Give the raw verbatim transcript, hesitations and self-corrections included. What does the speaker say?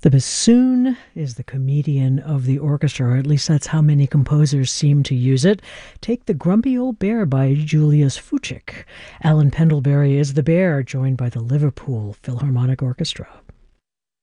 The bassoon is the comedian of the orchestra, or at least that's how many composers seem to use it. Take The Grumpy Old Bear by Julius Fuchik. Alan Pendlebury is the bear, joined by the Liverpool Philharmonic Orchestra.